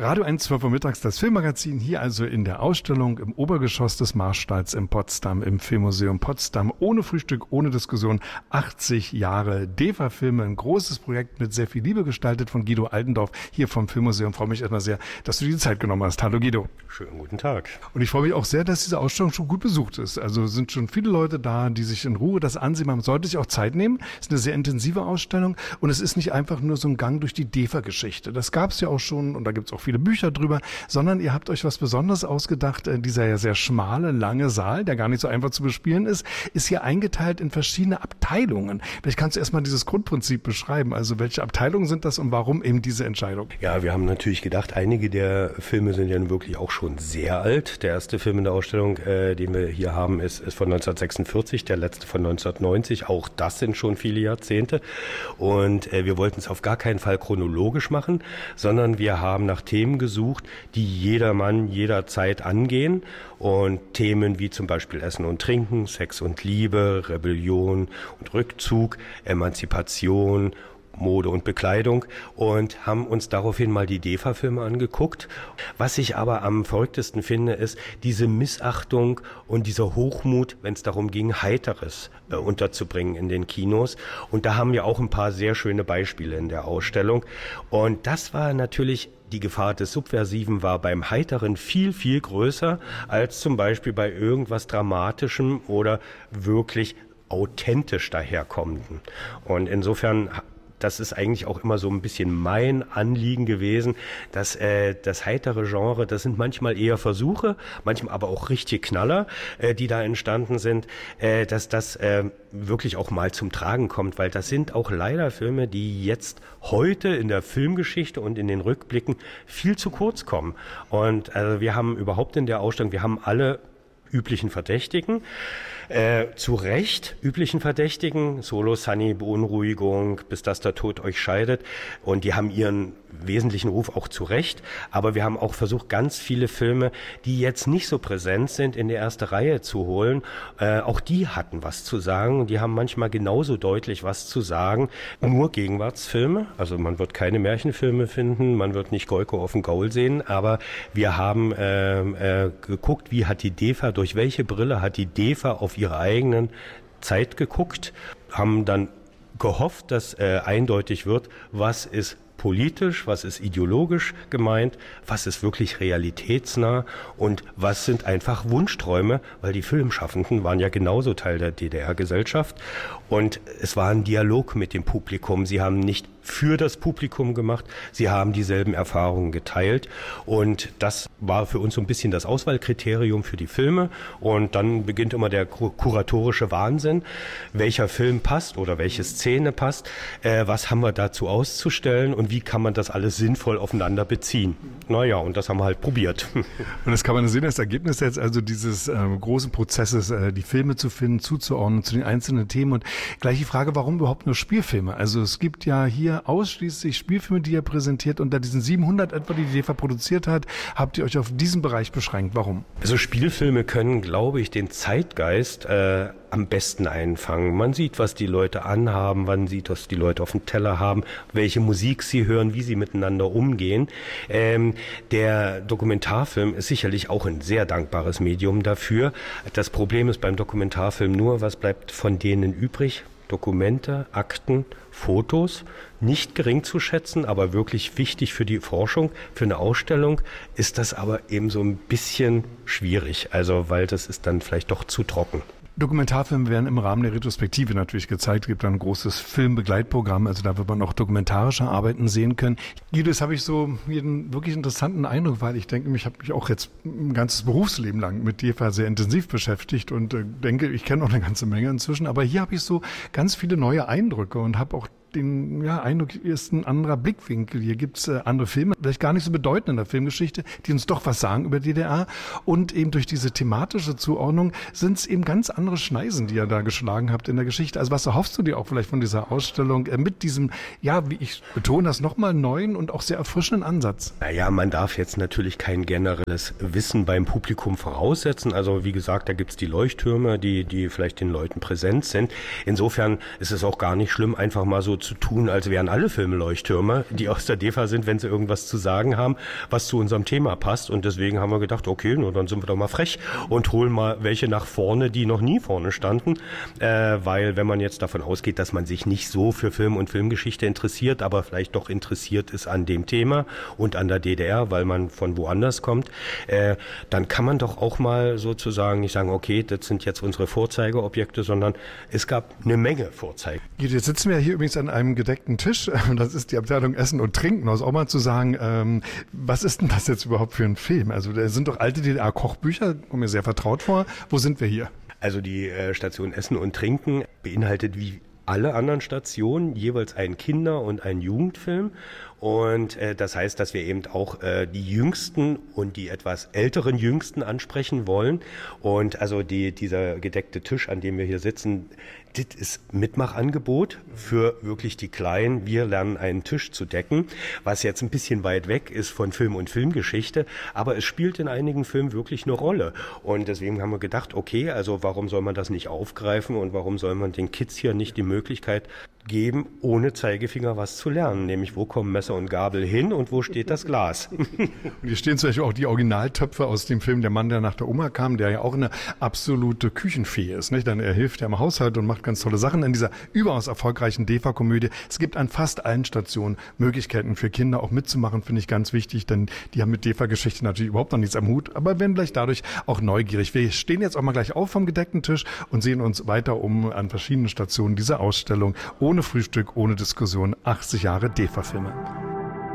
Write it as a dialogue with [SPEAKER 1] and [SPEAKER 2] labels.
[SPEAKER 1] Radio 1, 12 Uhr mittags, das Filmmagazin hier also in der Ausstellung im Obergeschoss des Marstalls in Potsdam, im Filmmuseum Potsdam. Ohne Frühstück, ohne Diskussion, 80 Jahre DEFA-Filme, ein großes Projekt mit sehr viel Liebe gestaltet von Guido Altendorf hier vom Filmmuseum. Ich freue mich erstmal sehr, dass du dir die Zeit genommen hast. Hallo Guido.
[SPEAKER 2] Schönen guten Tag.
[SPEAKER 1] Und ich freue mich auch sehr, dass diese Ausstellung schon gut besucht ist. Also sind schon viele Leute da, die sich in Ruhe das ansehen. Man sollte sich auch Zeit nehmen. Es ist eine sehr intensive Ausstellung und es ist nicht einfach nur so ein Gang durch die DEFA-Geschichte. Das gab es ja auch schon und da gibt es auch viele Bücher drüber, sondern ihr habt euch was Besonderes ausgedacht. Dieser ja sehr schmale, lange Saal, der gar nicht so einfach zu bespielen ist hier eingeteilt in verschiedene Abteilungen. Vielleicht kannst du erstmal dieses Grundprinzip beschreiben. Also welche Abteilungen sind das und warum eben diese Entscheidung?
[SPEAKER 2] Ja, wir haben natürlich gedacht, einige der Filme sind ja wirklich auch schon sehr alt. Der erste Film in der Ausstellung, den wir hier haben, ist von 1946, der letzte von 1990. Auch das sind schon viele Jahrzehnte. Und wir wollten es auf gar keinen Fall chronologisch machen, sondern wir haben nach Themen gesucht, die jedermann jederzeit angehen. Und Themen wie zum Beispiel Essen und Trinken, Sex und Liebe, Rebellion und Rückzug, Emanzipation, Mode und Bekleidung und haben uns daraufhin mal die DEFA-Filme angeguckt. Was ich aber am verrücktesten finde, ist diese Missachtung und dieser Hochmut, wenn es darum ging, Heiteres unterzubringen in den Kinos. Und da haben wir auch ein paar sehr schöne Beispiele in der Ausstellung. Und das war natürlich, die Gefahr des Subversiven war beim Heiteren viel, viel größer als zum Beispiel bei irgendwas Dramatischem oder wirklich authentisch daherkommenden. Und insofern, das ist eigentlich auch immer so ein bisschen mein Anliegen gewesen, dass das heitere Genre, das sind manchmal eher Versuche, manchmal aber auch richtige Knaller, die da entstanden sind, dass das wirklich auch mal zum Tragen kommt, weil das sind auch leider Filme, die jetzt heute in der Filmgeschichte und in den Rückblicken viel zu kurz kommen. Und wir haben überhaupt in der Ausstellung, wir haben alle üblichen Verdächtigen, zu Recht üblichen Verdächtigen, Solo, Sunny, Beunruhigung, bis dass der Tod euch scheidet, und die haben ihren wesentlichen Ruf auch zu Recht, aber wir haben auch versucht, ganz viele Filme, die jetzt nicht so präsent sind, in die erste Reihe zu holen. Auch die hatten was zu sagen, die haben manchmal genauso deutlich was zu sagen. Nur Gegenwartsfilme, also man wird keine Märchenfilme finden, man wird nicht Goiko auf dem Gaul sehen, aber wir haben geguckt, wie hat die DEFA, durch welche Brille hat die DEFA auf ihre eigenen Zeit geguckt, haben dann gehofft, dass eindeutig wird, was ist politisch, was ist ideologisch gemeint, was ist wirklich realitätsnah und was sind einfach Wunschträume, weil die Filmschaffenden waren ja genauso Teil der DDR-Gesellschaft und es war ein Dialog mit dem Publikum. Sie haben nicht für das Publikum gemacht, sie haben dieselben Erfahrungen geteilt und das war für uns so ein bisschen das Auswahlkriterium für die Filme und dann beginnt immer der kuratorische Wahnsinn, welcher Film passt oder welche Szene passt, was haben wir dazu auszustellen und wie kann man das alles sinnvoll aufeinander beziehen. Naja, und das haben wir halt probiert.
[SPEAKER 1] Und das kann man sehen, das Ergebnis jetzt also dieses großen Prozesses, die Filme zu finden, zuzuordnen zu den einzelnen Themen und gleich die Frage, warum überhaupt nur Spielfilme? Also es gibt ja hier ausschließlich Spielfilme, die ihr präsentiert. Unter diesen 700 etwa, die DEFA produziert hat, habt ihr euch auf diesen Bereich beschränkt. Warum?
[SPEAKER 2] Also Spielfilme können, glaube ich, den Zeitgeist am besten einfangen. Man sieht, was die Leute anhaben, man sieht, was die Leute auf dem Teller haben, welche Musik sie hören, wie sie miteinander umgehen. Der Dokumentarfilm ist sicherlich auch ein sehr dankbares Medium dafür. Das Problem ist beim Dokumentarfilm nur, was bleibt von denen übrig? Dokumente, Akten, Fotos, nicht gering zu schätzen, aber wirklich wichtig für die Forschung, für eine Ausstellung ist das aber eben so ein bisschen schwierig, also weil das ist dann vielleicht doch zu trocken.
[SPEAKER 1] Dokumentarfilme werden im Rahmen der Retrospektive natürlich gezeigt. Es gibt dann ein großes Filmbegleitprogramm, also da wird man auch dokumentarische Arbeiten sehen können. Guido, das habe ich so einen wirklich interessanten Eindruck, weil ich denke, ich habe mich auch jetzt ein ganzes Berufsleben lang mit DEFA sehr intensiv beschäftigt und denke, ich kenne auch eine ganze Menge inzwischen. Aber hier habe ich so ganz viele neue Eindrücke und habe auch den Eindruck, hier ist ein anderer Blickwinkel. Hier gibt's andere Filme, vielleicht gar nicht so bedeutend in der Filmgeschichte, die uns doch was sagen über DDR. Und eben durch diese thematische Zuordnung sind es eben ganz andere Schneisen, die ihr da geschlagen habt in der Geschichte. Also was erhoffst du dir auch vielleicht von dieser Ausstellung mit diesem, wie ich betone das nochmal, neuen und auch sehr erfrischenden Ansatz?
[SPEAKER 2] Naja, man darf jetzt natürlich kein generelles Wissen beim Publikum voraussetzen. Also wie gesagt, da gibt's die Leuchttürme, die vielleicht den Leuten präsent sind. Insofern ist es auch gar nicht schlimm, einfach mal so zu tun, als wären alle Filme Leuchttürme, die aus der DEFA sind, wenn sie irgendwas zu sagen haben, was zu unserem Thema passt. Und deswegen haben wir gedacht, okay, nur dann sind wir doch mal frech und holen mal welche nach vorne, die noch nie vorne standen. Weil wenn man jetzt davon ausgeht, dass man sich nicht so für Film und Filmgeschichte interessiert, aber vielleicht doch interessiert ist an dem Thema und an der DDR, weil man von woanders kommt, dann kann man doch auch mal sozusagen nicht sagen, okay, das sind jetzt unsere Vorzeigeobjekte, sondern es gab eine Menge Vorzeigen.
[SPEAKER 1] Jetzt sitzen wir hier übrigens an einem gedeckten Tisch. Das ist die Abteilung Essen und Trinken. Also auch mal zu sagen, was ist denn das jetzt überhaupt für ein Film? Also da sind doch alte DDR-Kochbücher, kommen mir sehr vertraut vor. Wo sind wir hier?
[SPEAKER 2] Also die Station Essen und Trinken beinhaltet wie alle anderen Stationen jeweils einen Kinder- und einen Jugendfilm. Und das heißt, dass wir eben auch die Jüngsten und die etwas älteren Jüngsten ansprechen wollen. Und also dieser gedeckte Tisch, an dem wir hier sitzen, das ist Mitmachangebot für wirklich die Kleinen. Wir lernen einen Tisch zu decken, was jetzt ein bisschen weit weg ist von Film und Filmgeschichte, aber es spielt in einigen Filmen wirklich eine Rolle. Und deswegen haben wir gedacht, okay, also warum soll man das nicht aufgreifen und warum soll man den Kids hier nicht die Möglichkeit geben, ohne Zeigefinger was zu lernen, nämlich wo kommen Messer und Gabel hin und wo steht das Glas.
[SPEAKER 1] Und hier stehen zum Beispiel auch die Originaltöpfe aus dem Film Der Mann, der nach der Oma kam, der ja auch eine absolute Küchenfee ist, nicht? Dann er hilft ja im Haushalt und macht ganz tolle Sachen in dieser überaus erfolgreichen DEFA-Komödie. Es gibt an fast allen Stationen Möglichkeiten für Kinder auch mitzumachen, finde ich ganz wichtig, denn die haben mit DEFA-Geschichte natürlich überhaupt noch nichts am Hut, aber werden vielleicht dadurch auch neugierig. Wir stehen jetzt auch mal gleich auf vom gedeckten Tisch und sehen uns weiter um an verschiedenen Stationen dieser Ausstellung. Ohne Frühstück, ohne Diskussion, 80 Jahre DEFA-Filme.